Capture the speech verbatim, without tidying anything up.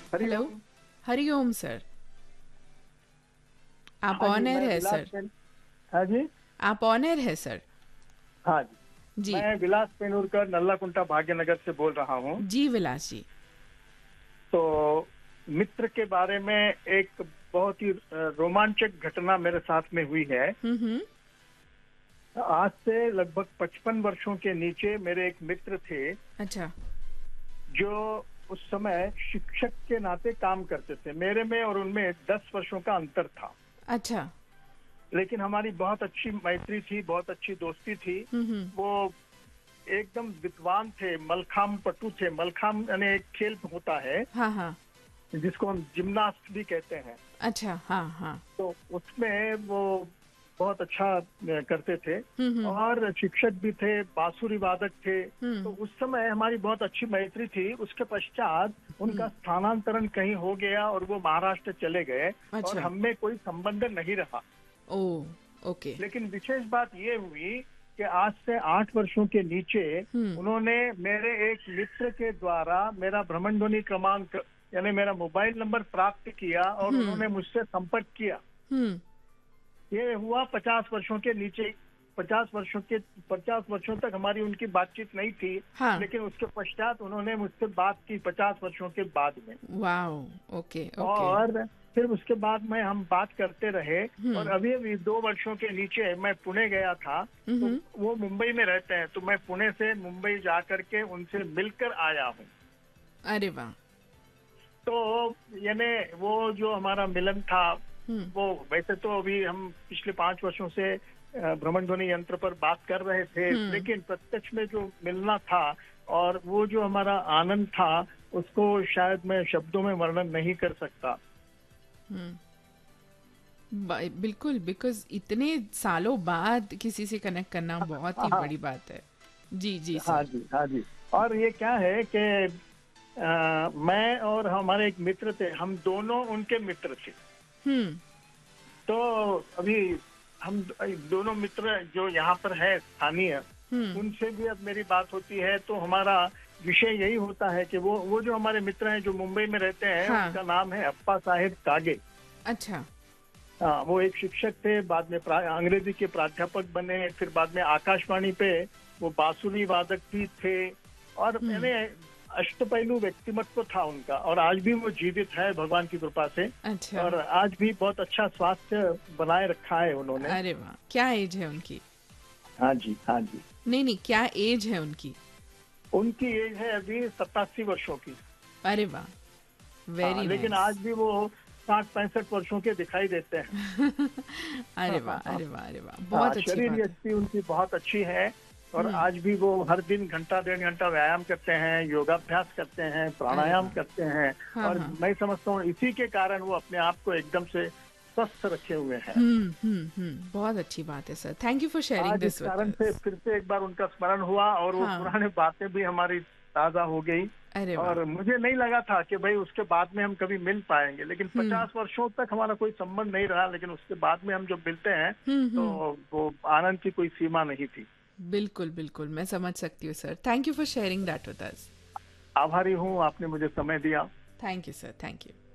Hello. Hariom. Hariom sir. आप हाँ जी, on air मैं है विलास सर। पेन। हाँ जी। आप ऑन एयर है सर। हाँ जी। जी। मैं विलास पेनूरकर नल्लाकुंटा भाग्यनगर से बोल रहा हूँ। जी विलास जी। तो मित्र के बारे में एक बहुत ही अ, रोमांचक घटना मेरे साथ में हुई है। हम्म हम्म। आज से लगभग पचपन वर्षों के नीचे मेरे एक मित्र थे अच्छा। जो उस समय शिक्षक के नाते काम करते थे। मेरे में और उनमें दस वर्षों का अंतर था, अच्छा। लेकिन हमारी बहुत अच्छी मैत्री थी, बहुत अच्छी दोस्ती थी। हम्म हम्म। वो एकदम विद्वान थे, मलखाम पटु थे। मलखाम यानी एक खेल होता है हाँ हाँ। जिसको हम जिम्नास्ट भी कहते हैं। अच्छा हाँ हाँ। तो उसमें वो बहुत अच्छा अ, करते थे हम्म हम्म। और शिक्षक भी थे, बांसुरी वादक थे। तो हम्म उस समय हमारी बहुत अच्छी मैत्री थी। उसके पश्चात हम्म। उनका स्थानांतरण कहीं हो गया और वो महाराष्ट्र चले गए और अच्छा। हम में कोई संबंध नहीं रहा। ओ। ओके। लेकिन विशेष बात ये हुई कि आज से आठ वर्षों के नीचे हम्म उन्होंने मेरे एक मित्र के द्वारा मेरा भ्रमणध्वनि क्रमांक यानी मेरा मोबाइल नंबर प्राप्त किया और हम्म उन्होंने मुझसे संपर्क किया। हम्म। ये हुआ पचास वर्षों के नीचे। पचास वर्षों के पचास वर्षों तक हमारी उनकी बातचीत नहीं थी, हाँ। लेकिन उसके पश्चात उन्होंने मुझसे बात की पचास वर्षों के बाद में। वाओ। Okay okay. और फिर उसके बाद में हम बात करते रहे। और हम्म अभी अभी दो वर्षों के नीचे मैं पुणे गया था। तो हम्म। वो मुंबई में रहते हैं, तो मैं पुणे से मुंबई जा करके उनसे मिलकर आया हूँ। अरे वाह। तो यानी वो जो हमारा मिलन था, हम्म वो वैसे तो अभी हम पिछले पांच वर्षों से अ, भ्रमण ध्वनि यंत्र पर बात कर रहे थे, हम्म लेकिन प्रत्यक्ष में जो मिलना था और वो जो हमारा आनंद था, उसको शायद मैं शब्दों में वर्णन नहीं कर सकता। हम्म। बा- बिल्कुल, बिकॉज इतने सालों बाद किसी से कनेक्ट करना बहुत ही हाँ बड़ी बात है। जी जी हाँ सर। जी, हाँ जी। और ये क्या है कि अ, मैं और हमारे एक मित्र थे, हम दोनों उनके मित्र थे। हम्म तो अभी हम दोनों मित्र जो यहाँ पर है स्थानीय, हम्म। उनसे भी अब मेरी बात होती है। तो हमारा विषय यही होता है कि वो वो जो हमारे मित्र हैं जो मुंबई में रहते हैं, हाँ। उनका नाम है अप्पा साहेब कागे। अच्छा। हाँ, वो एक शिक्षक थे, बाद में प्रा- अंग्रेजी के प्राध्यापक बने, फिर बाद में आकाशवाणी पे वो बांसुरी वादक भी थे। और हम्म। मैंने अष्टपैलू व्यक्तिमत्व था उनका, और आज भी वो जीवित है भगवान की कृपा से। अच्छा। और आज भी बहुत अच्छा स्वास्थ्य बनाए रखा है उन्होंने। अरे वाह, क्या एज है उनकी? हाँ जी, हाँ जी। नहीं नहीं, क्या एज है उनकी? उनकी एज है अभी सतासी वर्षों की। अरे वाह, हाँ, वेरी लेकिन नाइस। आज भी वो साठ पैंसठ वर्षों के दिखाई देते हैं। अरे हाँ वाह हाँ हाँ। अरे वाह अरे वाह, हाँ, बहुत अच्छी शरीर बात है। यष्टि उनकी बहुत अच्छी है। और हम्म। आज भी वो हर दिन घंटा डेढ़ घंटा व्यायाम करते हैं, योगाभ्यास करते हैं, अरे प्राणायाम वाह। करते हैं। हाँ और हाँ। मैं समझता हूँ इसी के कारण वो अपने आप को एकदम से स्वस्थ रखे हुए हैं। हम्म हम्म हम्म, बहुत अच्छी बात है sir, thank you for sharing आज इस दिस विद कारण से अस। फिर से एक बार उनका स्मरण हुआ और वो हाँ। पुरानी बातें भी हमारी ताजा हो गई। अरे वाह। और मुझे नहीं लगा था कि भाई उसके बाद में हम कभी मिल पाएंगे, लेकिन हम्म पचास वर्षों तक हमारा कोई संबंध नहीं रहा, लेकिन उसके बाद में हम जब मिलते हैं हम्म तो हम्म। वो आनंद की कोई सीमा नहीं थी। बिल्कुल बिल्कुल, मैं समझ सकती हूँ sir, thank you for sharing that with us. आभारी हूँ, आपने मुझे समय दिया। Thank you sir, thank you.